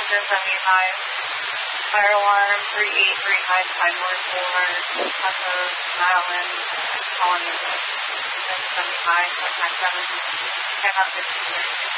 Fire alarm 3835 514, Taco Island, calling 75, 197, 10 up 15.